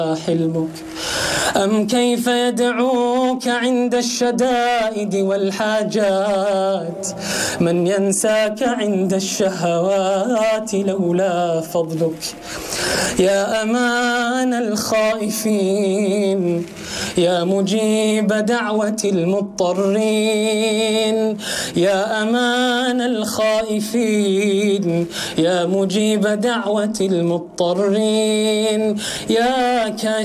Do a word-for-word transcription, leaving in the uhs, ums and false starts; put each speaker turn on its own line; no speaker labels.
حلمك؟ أم كيف يدعوك عند الشدائد والحاجات من ينساك عند الشهوات لولا فضلك؟ يا أمان الخائفين، يا مجيب دعوة المضطرين، يا أمان الخائفين، يا مجيب دعوة المضطرين، يا كاشف